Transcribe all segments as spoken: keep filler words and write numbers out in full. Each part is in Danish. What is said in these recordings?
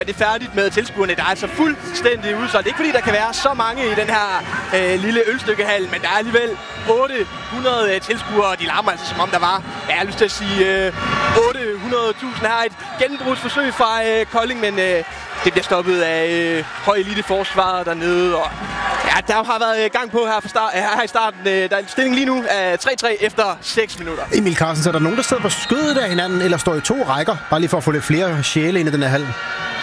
Det er færdigt med tilskuerne. Der er altså fuldstændig udsolgt. Ikke fordi der kan være så mange i den her øh, lille ølstykkehal, men der er alligevel otte hundrede øh, tilskuere, og de larmer altså som om der var, jeg har lyst til at sige, øh, otte hundrede tusind her. Et gennembrudsforsøg fra øh, Kolding, men øh, det bliver stoppet af øh, høj eliteforsvaret dernede. Og ja, der har været gang på her, for start, her i starten. Øh, der er en stilling lige nu af tre tre efter seks minutter. Emil Carlsen, så er der nogen, der sidder på skødet af hinanden, eller står i to rækker, bare lige for at få lidt flere sjæle ind i den her hal?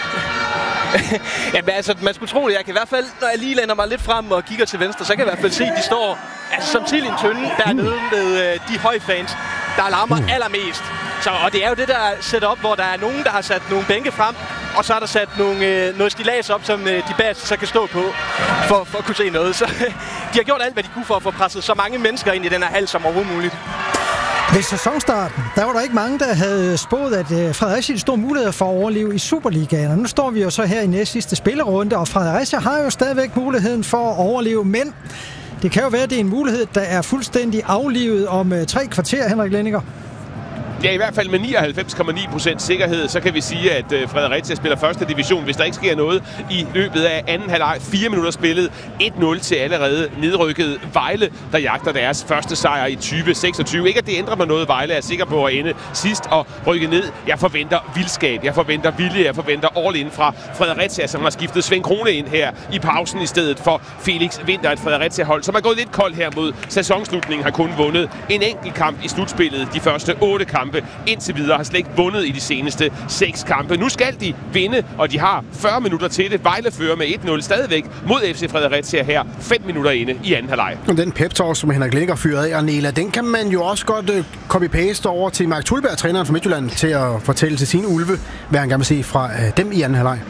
Ja, men altså, man skulle tro det. Jeg kan i hvert fald, når jeg lige lander mig lidt frem og kigger til venstre, så kan jeg i hvert fald se, at de står altså, som til en tønde dernede med øh, de høje fans, der larmer mm. allermest. Så, og det er jo det der setup, hvor der er nogen, der har sat nogle bænke frem, og så er der sat nogle, øh, noget stillads op, som øh, de bag så kan stå på, for, for at kunne se noget. Så de har gjort alt, hvad de kunne for at få presset så mange mennesker ind i den her hal som overhovedet muligt. Ved sæsonstarten, der var der ikke mange, der havde spået, at Fredericia havde store muligheder for at overleve i Superligaen. Og nu står vi jo så her i næste sidste spillerunde, og Fredericia har jo stadigvæk muligheden for at overleve, men det kan jo være, at det er en mulighed, der er fuldstændig aflivet om tre kvarter, Henrik Lenninger. Ja, i hvert fald med nioghalvfems komma ni procent sikkerhed, så kan vi sige, at Fredericia spiller første division, hvis der ikke sker noget i løbet af anden halvleg. Fire minutter spillet, et nul til allerede nedrykket Vejle, der jagter deres første sejr i tyve seksogtyve. Ikke at det ændrer mig noget. Vejle er sikker på at ende sidst og rykke ned. Jeg forventer vildskab, jeg forventer vilje, jeg forventer all in fra Fredericia, som har skiftet Svend Krone ind her i pausen i stedet for Felix Winther, et Fredericia-hold, som er gået lidt koldt her mod sæsonslutningen, har kun vundet en enkelt kamp i slutspillet. De første otte kampe indtil videre har slet ikke vundet i de seneste seks kampe. Nu skal de vinde, og de har fyrre minutter til det. Vejle fører med et nul stadigvæk mod F C Fredericia her, fem minutter inde i anden halvleg. Den pep-talk, som Henrik Lenninger fyrede af, Arnela, den kan man jo også godt uh, copy-paste over til Mark Tulberg, træneren fra Midtjylland, til at fortælle til sine ulve, hvad han gerne vil se fra uh, dem i anden halvleg.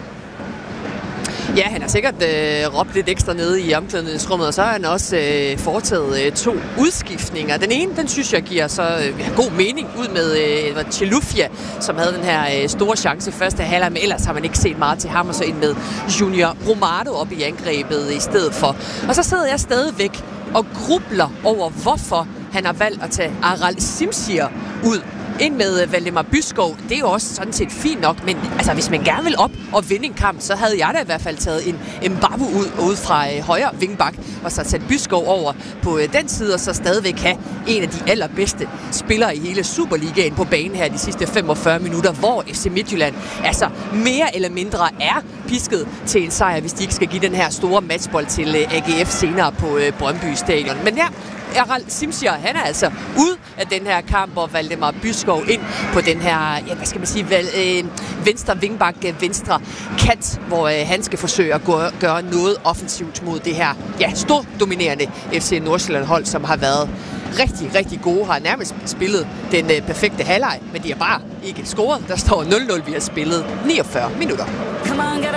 Ja, han har sikkert øh, råbt lidt ekstra nede i omklædningsrummet, og så har han også øh, foretaget øh, to udskiftninger. Den ene, den synes jeg giver så øh, god mening ud med øh, Chilufya, som havde den her øh, store chance første halvleg, men ellers har man ikke set meget til ham, og så ind med Junior Romado op i angrebet i stedet for. Og så sidder jeg stadigvæk og grubler over, hvorfor han har valgt at tage Aral Simsier ud. Ind med Valdemar Byskov, det er jo også sådan set fint nok, men altså, hvis man gerne vil op og vinde en kamp, så havde jeg da i hvert fald taget en Mbabu ud, ud fra øh, højre vingbak, og så sat Byskov over på øh, den side, og så stadigvæk have en af de allerbedste spillere i hele Superligaen på banen her de sidste femogfyrre minutter, hvor F C Midtjylland altså mere eller mindre er pisket til en sejr, hvis de ikke skal give den her store matchbold til øh, A G F senere på øh, Brøndby Stadion. Men ja, Aral Simsier, han er altså ud af den her kamp, og Valdemar Byskov ind på den her, ja, hvad skal man sige, vel, øh, venstre vingbak, venstre kant, hvor øh, han skal forsøge at gå, gøre noget offensivt mod det her, ja, stort dominerende F C Nordsjælland-hold, som har været rigtig, rigtig gode, har nærmest spillet den øh, perfekte halvleg, men de har bare ikke scoret. Der står nul nul, vi har spillet niogfyrre minutter.